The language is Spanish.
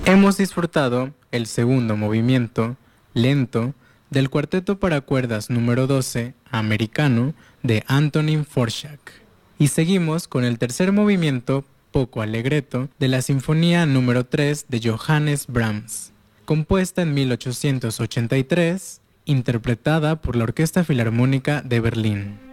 Hemos disfrutado el segundo movimiento, lento, del cuarteto para cuerdas número 12, americano, de Antonín Dvořák. Y seguimos con el tercer movimiento, poco allegretto, de la Sinfonía número 3 de Johannes Brahms, compuesta en 1883, interpretada por la Orquesta Filarmónica de Berlín.